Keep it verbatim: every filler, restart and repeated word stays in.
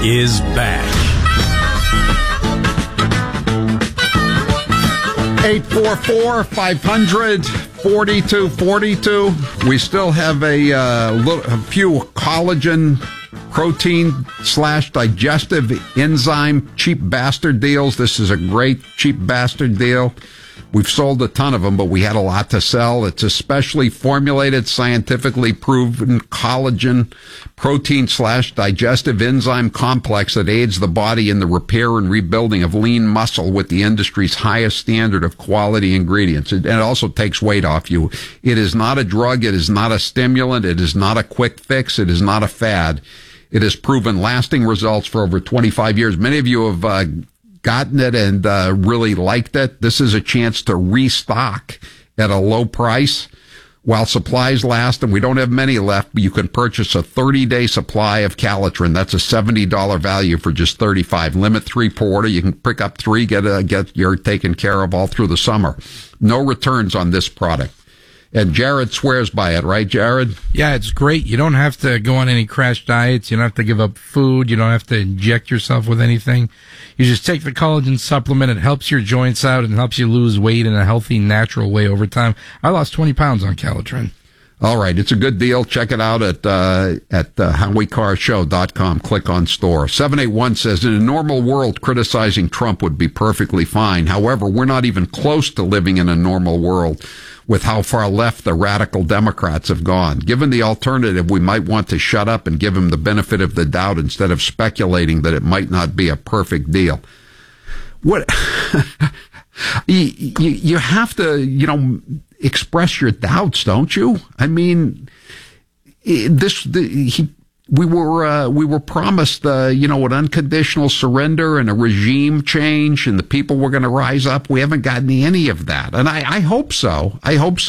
is back. eight four four, five hundred, forty-two forty-two. We still have a, uh, little, a few collagen, protein slash digestive enzyme cheap bastard deals. This is a great cheap bastard deal. We've sold a ton of them, but we had a lot to sell. It's a specially formulated, scientifically proven collagen protein slash digestive enzyme complex that aids the body in the repair and rebuilding of lean muscle with the industry's highest standard of quality ingredients. And it also takes weight off you. It is not a drug. It is not a stimulant. It is not a quick fix. It is not a fad. It has proven lasting results for over twenty-five years. Many of you have uh, gotten it and uh, really liked it. This is a chance to restock at a low price while supplies last, and we don't have many left, but you can purchase a thirty-day supply of Calitrin. That's a seventy dollars value for just thirty-five dollars. Limit three per order. You can pick up three, get a, get your taken care of all through the summer. No returns on this product. And Jared swears by it, right, Jared? Yeah, it's great. You don't have to go on any crash diets. You don't have to give up food. You don't have to inject yourself with anything. You just take the collagen supplement. It helps your joints out and helps you lose weight in a healthy, natural way over time. I lost twenty pounds on Calitrin. All right. It's a good deal. Check it out at uh, at uh, howie carr show dot com. Click on store. seven eight one says, in a normal world, criticizing Trump would be perfectly fine. However, we're not even close to living in a normal world with how far left the radical Democrats have gone. Given the alternative, we might want to shut up and give him the benefit of the doubt instead of speculating that it might not be a perfect deal. What you, you, you have to, you know, express your doubts, don't you? I mean, this the, he. We were uh, we were promised, uh, you know, an unconditional surrender and a regime change, and the people were going to rise up. We haven't gotten any of that, and I, I hope so. I hope so.